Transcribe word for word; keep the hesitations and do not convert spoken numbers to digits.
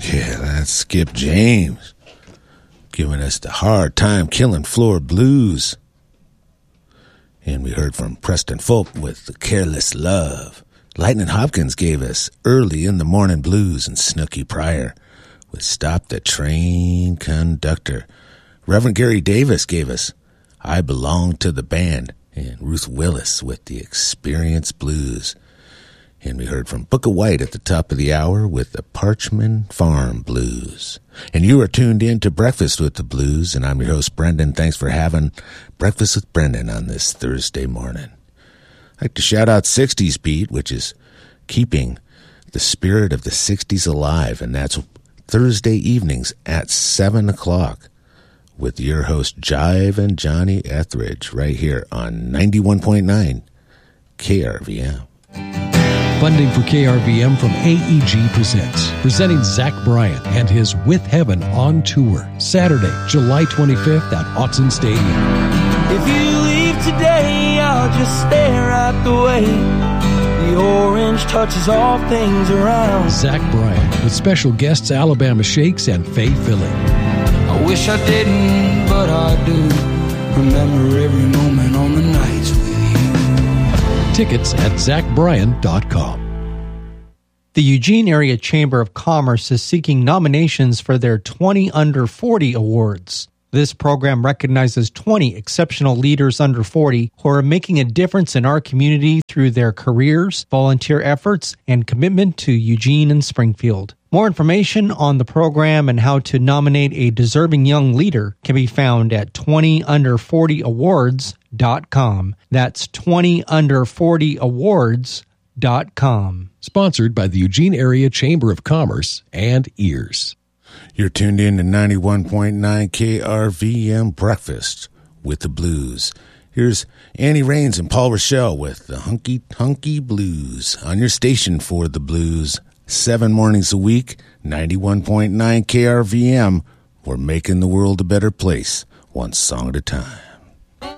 Yeah, that's Skip James giving us the hard time killing floor blues. And we heard from Preston Folk with the Careless Love. Lightning Hopkins gave us Early in the Morning Blues, and Snooky Pryor with Stop the Train Conductor. Reverend Gary Davis gave us I Belong to the Band, and Ruth Willis with the Experience Blues. And we heard from Booker White at the top of the hour with the Parchman Farm Blues. And you are tuned in to Breakfast with the Blues, and I'm your host, Brendan. Thanks for having Breakfast with Brendan on this Thursday morning. I'd like to shout out sixties Beat, which is keeping the spirit of the sixties alive, and that's Thursday evenings at seven o'clock with your host, Jive and Johnny Etheridge, right here on ninety-one point nine K R V M. Funding for K R V M from A E G Presents, presenting Zach Bryan and his With Heaven on Tour, Saturday, July twenty-fifth at Autzen Stadium. If you leave today, I'll just stare out the way. The orange touches all things around. Zach Bryan with special guests Alabama Shakes and Faye Philly. I wish I didn't, but I do. Remember every moment on the nights with you. Tickets at zach bryan dot com. The Eugene Area Chamber of Commerce is seeking nominations for their twenty under forty awards. This program recognizes twenty exceptional leaders under forty who are making a difference in our community through their careers, volunteer efforts, and commitment to Eugene and Springfield. More information on the program and how to nominate a deserving young leader can be found at twenty under forty awards dot com. That's twenty under forty awards dot com. Sponsored by the Eugene Area Chamber of Commerce and Ears. You're tuned in to ninety-one point nine K R V M Breakfast with the Blues. Here's Annie Raines and Paul Rochelle with the Hunky Hunky Blues on your station for the blues. Seven mornings a week, ninety-one point nine K R V M. We're making the world a better place, one song at a time.